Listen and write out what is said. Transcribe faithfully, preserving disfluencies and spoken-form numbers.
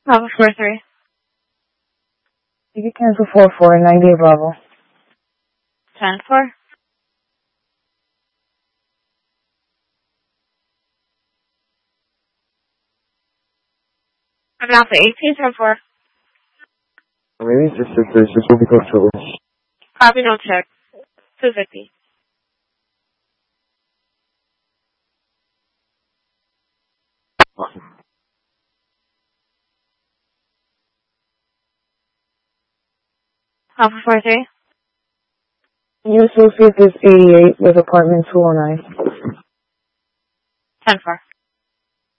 Alpha four three. You can cancel four four, ninety-eight Bravo. ten four. I'm Alpha eighteen, ten four. Release this is this will be close shortly. Copy, no check. two fifty. Awesome. Alpha four three. Your associate is eighty-eight with apartment two oh nine. ten four.